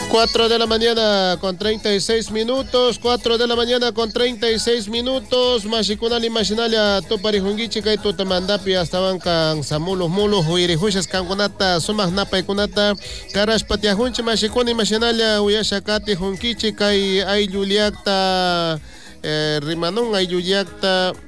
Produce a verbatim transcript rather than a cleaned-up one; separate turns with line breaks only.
cuatro de la mañana con treinta y seis minutos, cuatro de la mañana con treinta y seis minutos, Mashikunali Mashinalia, Toparijungichi, Kai Totamandapi, estaban kan Samulos Mulos, Huirihushas, Kangunata, Sumas Napa y Kunata, Karash Patiahunchi, Mashikuni Mashinalia, Uyashakati, Junkichi, Kai Ayuliakta, Rimanun, Ayuliakta.